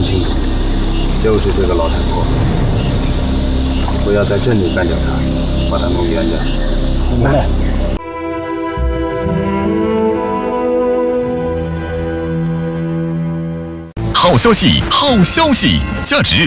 清楚，就是这个老太婆，不要在镇里干掉她，把她弄冤家。 明白。 好消息，好消息！价值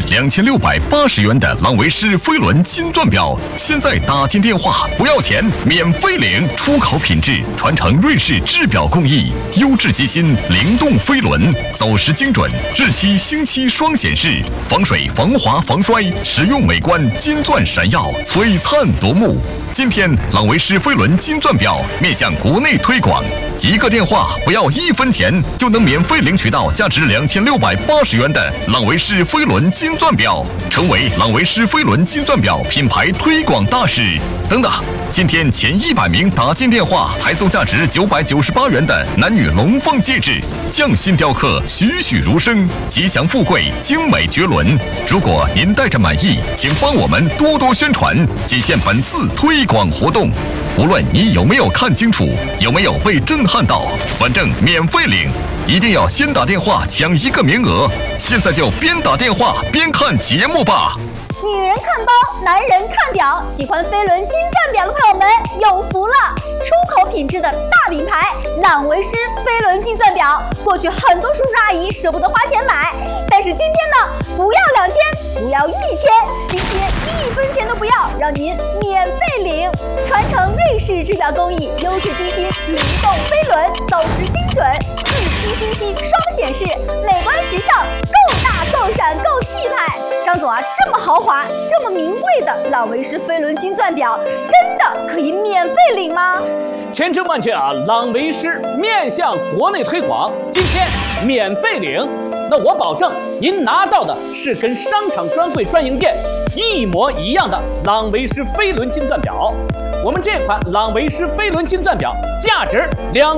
2680元的朗维诗飞轮金钻表，现在打进电话不要钱，免费领，出口品质，传承瑞士制表工艺，优质机芯，灵动飞轮，走时精准，日期星期双显示，防水、防滑、防摔，实用美观，金钻闪耀，璀璨夺目。今天，朗维诗飞轮金钻表面向国内推广，一个电话不要1分钱，就能免费领取到价值2680元的朗维诗飞轮金钻表，成为朗维诗飞轮金钻表品牌推广大使。等等，今天前100名打进电话，还送价值998元的男女龙凤戒指，匠心雕刻，栩栩如生，吉祥富贵，精美绝伦。如果您戴着满意，请帮我们多多宣传，仅限本次推广活动。无论你有没有看清楚，有没有被震撼到，反正免费领，一定要先打电话抢1个名额。现在就边打电话边看节目吧。 女人看包，男人看表，喜欢飞轮金钻表的朋友们有福了！出口品质的大品牌朗维诗飞轮金钻表，过去很多叔叔阿姨舍不得花钱买，但是今天呢，不要2000，不要1000，今天1分钱都不要，让您免费领！传承瑞士制表工艺，优质机芯，灵动飞轮，走时精准，日期星期双显示，美观时尚，够大够闪够气派。张总啊，这么豪华、这么名贵的朗维诗飞轮金钻表，真的可以免费领吗？ 千真万确啊！朗维诗面向国内推广，今天免费领。那我保证，您拿到的是跟商场专柜专营店一模一样的朗维诗飞轮金钻表。我们这款朗维诗飞轮金钻表价值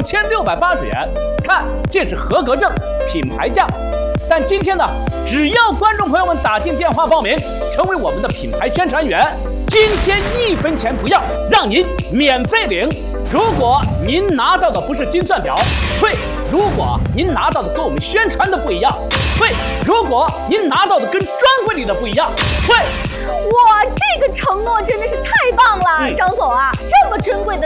2680元，看这是合格证，品牌价。但今天呢，只要观众朋友们打进电话报名，成为我们的品牌宣传员，今天1分钱不要，让您免费领。如果您拿到的不是金钻表，退；如果您拿到的跟我们宣传的不一样，退；如果您拿到的跟专柜里的不一样，退。 哇，这个承诺真的是太棒了，张总啊！这么珍贵的